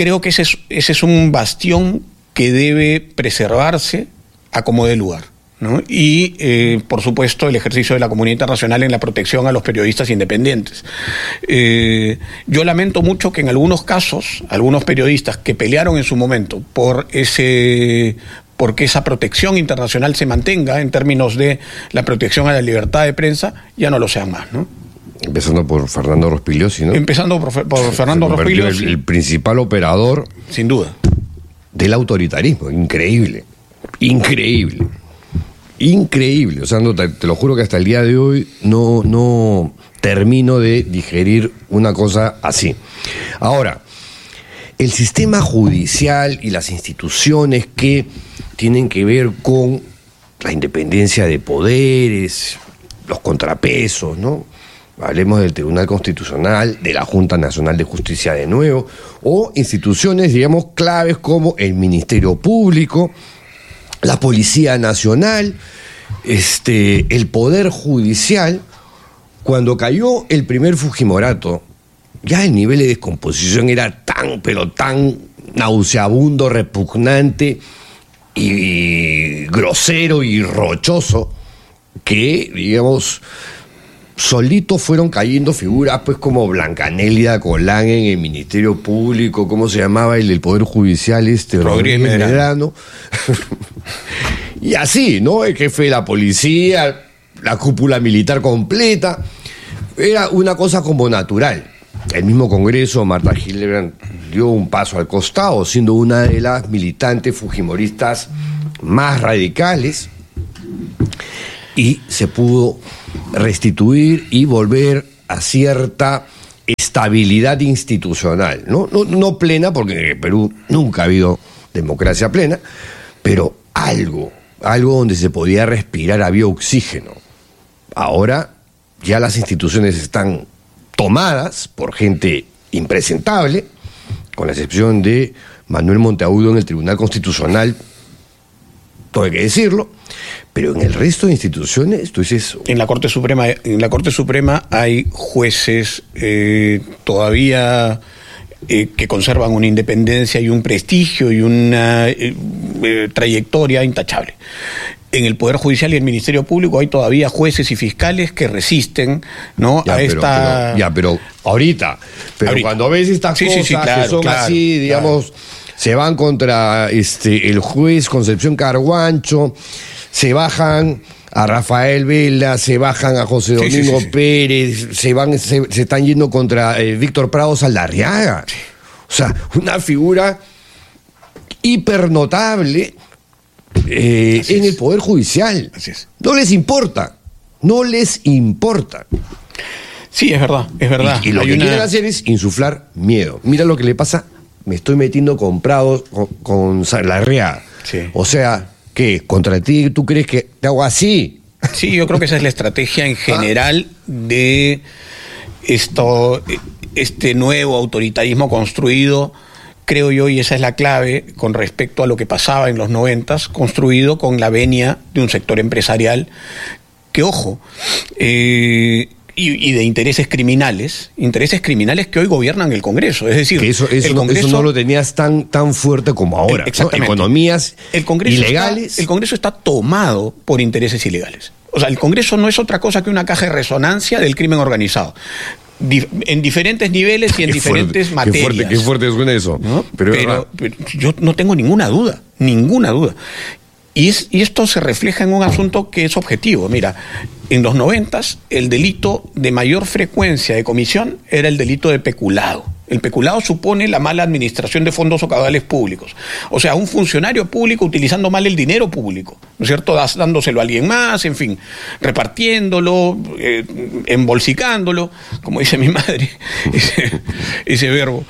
creo que ese es un bastión que debe preservarse a como dé lugar, ¿no? Y, por supuesto, el ejercicio de la comunidad internacional en la protección a los periodistas independientes. Yo lamento mucho que en algunos casos, algunos periodistas que pelearon en su momento porque esa protección internacional se mantenga en términos de la protección a la libertad de prensa, ya no lo sean más, ¿no? Empezando por Fernando Rospigliosi, ¿no? Empezando por Fernando Rospigliosi. El principal operador, sin duda, del autoritarismo. Increíble. O sea, no, te lo juro que hasta el día de hoy no termino de digerir una cosa así. Ahora, el sistema judicial y las instituciones que tienen que ver con la independencia de poderes, los contrapesos, ¿no? Hablemos del Tribunal Constitucional, de la Junta Nacional de Justicia de nuevo, o instituciones, digamos, claves como el Ministerio Público, la Policía Nacional, el Poder Judicial. Cuando cayó el primer Fujimorato, ya el nivel de descomposición era tan nauseabundo, repugnante y grosero y rochoso que, digamos, solitos fueron cayendo figuras pues como Blancanélida Colán en el Ministerio Público, ¿cómo se llamaba el del Poder Judicial? Rodríguez Medrano. Y así, ¿no? El jefe de la policía, la cúpula militar completa. Era una cosa como natural. El mismo Congreso, Marta Hildebrand dio un paso al costado, siendo una de las militantes fujimoristas más radicales, y se pudo restituir y volver a cierta estabilidad institucional, no plena, porque en el Perú nunca ha habido democracia plena, pero algo donde se podía respirar, había oxígeno. Ahora ya las instituciones están tomadas por gente impresentable, con la excepción de Manuel Monteagudo en el Tribunal Constitucional, todo hay que decirlo, pero en el resto de instituciones, tú dices... En la Corte Suprema hay jueces todavía que conservan una independencia y un prestigio y una trayectoria intachable. En el Poder Judicial y el Ministerio Público hay todavía jueces y fiscales que resisten, ¿no? Pero ahorita. Pero ahorita, cuando ves estas cosas claro, que son así, digamos, se van contra el juez Concepción Carguancho, se bajan a Rafael Vela, se bajan a José Domingo Pérez, se están yendo contra Víctor Prado Saldarriaga. O sea, una figura hipernotable en el Poder Judicial. Así es. No les importa. Sí, es verdad. Y lo que quieren hacer es insuflar miedo. Mira lo que le pasa, me estoy metiendo comprados con Saldarriaga. Sí. O sea, ¿qué? ¿Contra ti tú crees que te hago así? Sí, yo creo que esa es la estrategia en general de este nuevo autoritarismo construido, creo yo, y esa es la clave con respecto a lo que pasaba en los 90s, construido con la venia de un sector empresarial que, ojo, y de intereses criminales que hoy gobiernan el Congreso. Es decir, eso no lo tenías tan fuerte como ahora. Exactamente. ¿No? Economías ilegales. El Congreso está tomado por intereses ilegales. O sea, el Congreso no es otra cosa que una caja de resonancia del crimen organizado. En diferentes niveles y en diferentes materias. Qué fuerte suena eso. ¿No? Pero yo no tengo ninguna duda. Y esto se refleja en un asunto que es objetivo. Mira, en los 90s el delito de mayor frecuencia de comisión era el delito de peculado. El peculado supone la mala administración de fondos o caudales públicos. O sea, un funcionario público utilizando mal el dinero público, ¿no es cierto? Dándoselo a alguien más, en fin, repartiéndolo, embolsicándolo, como dice mi madre, ese verbo.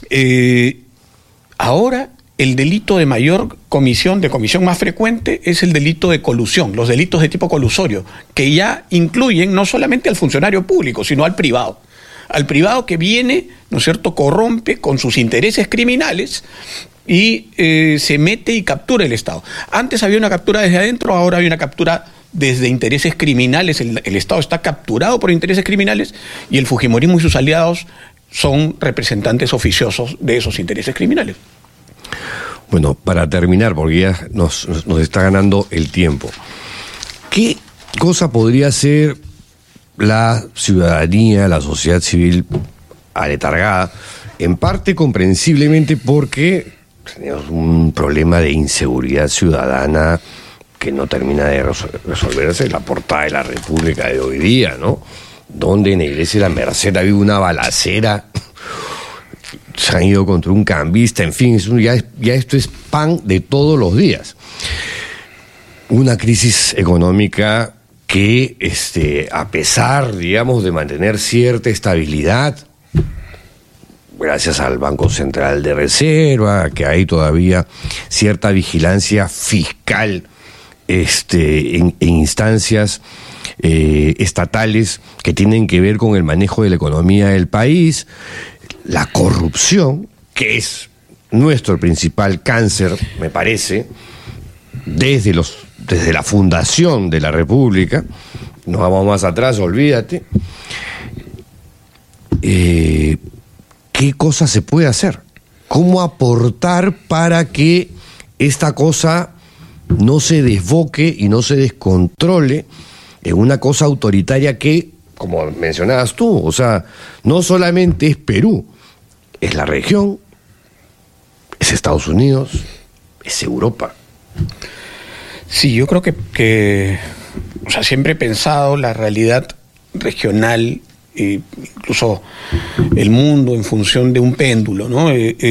Ahora, el delito de mayor comisión más frecuente, es el delito de colusión, los delitos de tipo colusorio, que ya incluyen no solamente al funcionario público, sino al privado. Al privado que viene, ¿no es cierto?, corrompe con sus intereses criminales y se mete y captura el Estado. Antes había una captura desde adentro, ahora hay una captura desde intereses criminales. El Estado está capturado por intereses criminales y el fujimorismo y sus aliados son representantes oficiosos de esos intereses criminales. Bueno, para terminar, porque ya nos está ganando el tiempo, ¿qué cosa podría hacer la ciudadanía, la sociedad civil aletargada? En parte comprensiblemente porque tenemos un problema de inseguridad ciudadana que no termina de resolverse en la portada de la República de hoy día, ¿no? Donde en la iglesia de la Merced ha habido una balacera, se han ido contra un cambista, en fin, ya esto es pan de todos los días. Una crisis económica que, a pesar, digamos, de mantener cierta estabilidad, gracias al Banco Central de Reserva, que hay todavía cierta vigilancia fiscal en instancias estatales que tienen que ver con el manejo de la economía del país, la corrupción, que es nuestro principal cáncer, me parece, desde la fundación de la República, no vamos más atrás, olvídate. ¿Qué cosa se puede hacer? ¿Cómo aportar para que esta cosa no se desboque y no se descontrole en una cosa autoritaria que, como mencionabas tú, o sea, no solamente es Perú, es la región, es Estados Unidos, es Europa? Sí, yo creo que siempre he pensado la realidad regional, incluso el mundo en función de un péndulo, ¿no?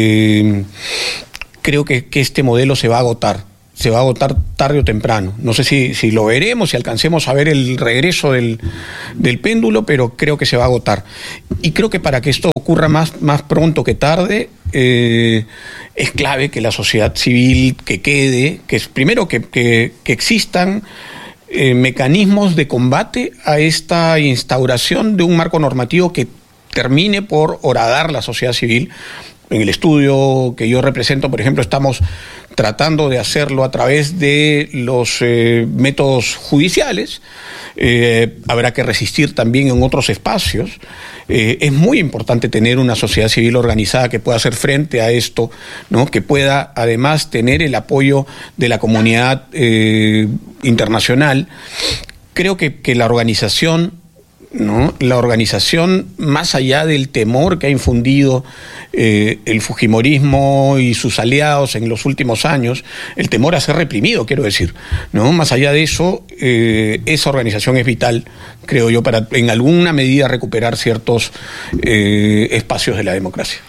Creo que este modelo se va a agotar tarde o temprano. No sé si lo veremos, si alcancemos a ver el regreso del péndulo, pero creo que se va a agotar. Y creo que para que esto ocurra más pronto que tarde, es clave que la sociedad civil que primero que existan mecanismos de combate a esta instauración de un marco normativo que termine por horadar la sociedad civil. En el estudio que yo represento, por ejemplo, estamos tratando de hacerlo a través de los métodos judiciales. Habrá que resistir también en otros espacios. Es muy importante tener una sociedad civil organizada que pueda hacer frente a esto, ¿no? Que pueda además tener el apoyo de la comunidad internacional. Creo que la organización, ¿no? La organización, más allá del temor que ha infundido el fujimorismo y sus aliados en los últimos años, el temor a ser reprimido, quiero decir, ¿no? Más allá de eso, esa organización es vital, creo yo, para en alguna medida recuperar ciertos espacios de la democracia.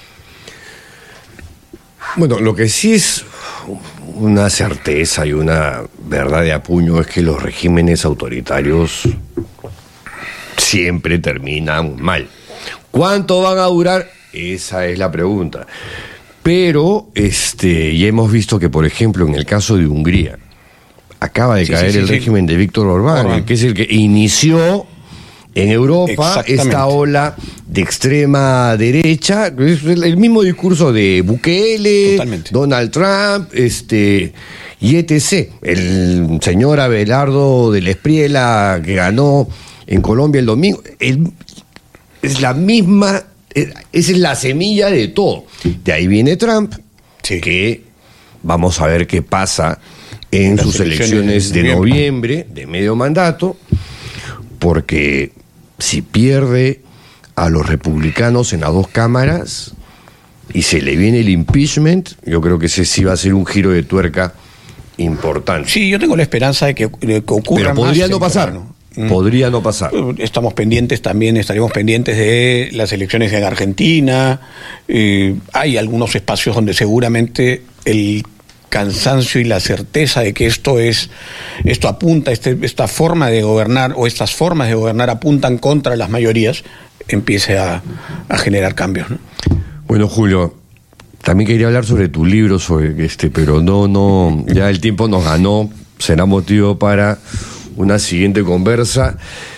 Bueno, lo que sí es una certeza y una verdad de apuño es que los regímenes autoritarios siempre terminan mal. ¿Cuánto van a durar? Esa es la pregunta. Pero ya hemos visto que, por ejemplo, en el caso de Hungría, acaba de caer el régimen de Víctor Orbán, que es el que inició en Europa esta ola de extrema derecha, el mismo discurso de Bukele, totalmente. Donald Trump, y etc. El señor Abelardo del Espriella, que ganó en Colombia el domingo, es la misma, esa es la semilla de todo. De ahí viene Trump, que vamos a ver qué pasa en sus elecciones de noviembre, de medio mandato, porque si pierde a los republicanos en las dos cámaras y se le viene el impeachment, yo creo que ese sí va a ser un giro de tuerca importante. Sí, yo tengo la esperanza de que ocurra. Pero podría no pasar. Podría no pasar. Estaremos pendientes de las elecciones en Argentina. Hay algunos espacios donde seguramente el cansancio y la certeza de que esto apunta, esta forma de gobernar o estas formas de gobernar apuntan contra las mayorías, empiece a generar cambios, ¿no? Bueno, Julio, también quería hablar sobre tu libro, pero no, ya el tiempo nos ganó, será motivo para una siguiente conversa.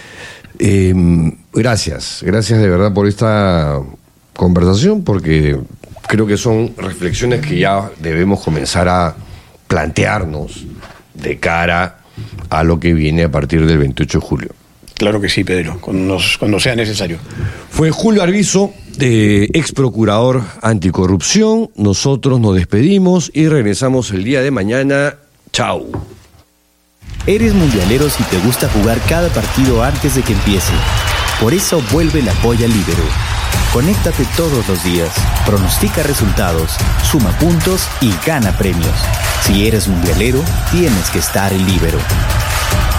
Gracias de verdad por esta conversación, porque creo que son reflexiones que ya debemos comenzar a plantearnos de cara a lo que viene a partir del 28 de julio. Claro que sí, Pedro, cuando sea necesario. Fue Julio Arvizo, ex procurador anticorrupción. Nosotros nos despedimos y regresamos el día de mañana. Chau. Eres mundialero si te gusta jugar cada partido antes de que empiece. Por eso vuelve la Polla Líbero. Conéctate todos los días, pronostica resultados, suma puntos y gana premios. Si eres mundialero, tienes que estar en Líbero.